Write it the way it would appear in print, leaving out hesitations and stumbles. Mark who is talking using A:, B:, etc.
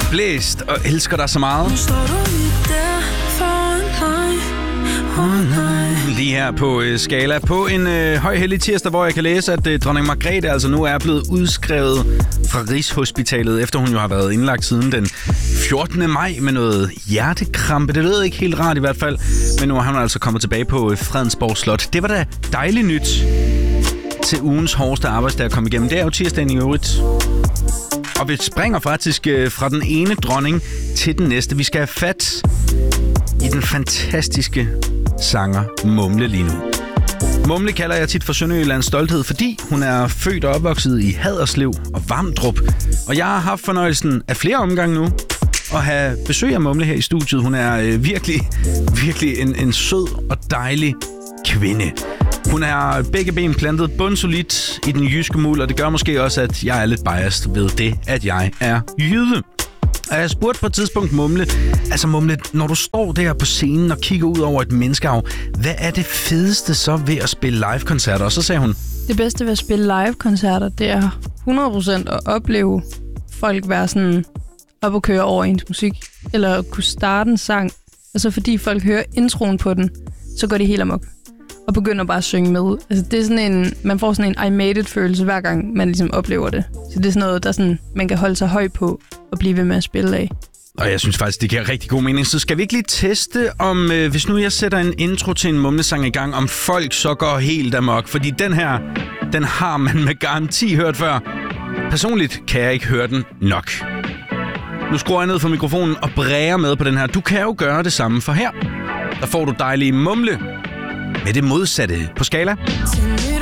A: blæst og elsker dig så meget. Lige her på Skala. På en højhellig tirsdag, hvor jeg kan læse, at dronning Margrethe altså nu er blevet udskrevet fra Rigshospitalet, efter hun jo har været indlagt siden den 14. maj med noget hjertekrampe. Det lød ikke helt rart i hvert fald, men nu har hun altså kommet tilbage på Fredensborg Slot. Det var da dejligt nyt til ugens hårdeste arbejdsdag at komme igennem. Det er jo tirsdagen i øvrigt. Og vi springer faktisk fra den ene dronning til den næste. Vi skal have fat i den fantastiske sanger Mumle lige nu. Mumle kalder jeg tit for Sønderjyllands stolthed, fordi hun er født og opvokset i Haderslev og Vamdrup. Og jeg har haft fornøjelsen af flere omgange nu at have besøg af Mumle her i studiet. Hun er virkelig en sød og dejlig kvinde. Hun er begge ben plantet bundsolidt i den jyske muld, og det gør måske også, at jeg er lidt biased ved det, at jeg er jyde. Og jeg spurgte på et tidspunkt Mumle, når du står der på scenen og kigger ud over et menneskehav, hvad er det fedeste så ved at spille live-koncerter? Og så sagde hun,
B: det bedste ved at spille live-koncerter, det er 100% at opleve folk være sådan op og køre over ens musik, eller kunne starte en sang, og så fordi folk hører introen på den, så går de helt amok og begynder bare at synge med. Altså det er sådan man får sådan en I made it-følelse hver gang, man ligesom oplever det. Så det er sådan noget, der sådan, man kan holde sig høj på og blive ved med at spille af.
A: Og jeg synes faktisk, det giver rigtig god mening. Så skal vi ikke lige teste, om hvis nu jeg sætter en intro til en Mumle-sang i gang, om folk så går helt amok? Fordi den her, den har man med garanti hørt før. Personligt kan jeg ikke høre den nok. Nu skruer jeg ned for mikrofonen og bræger med på den her. Du kan jo gøre det samme, for her der får du dejlige Mumle med det modsatte på Skala.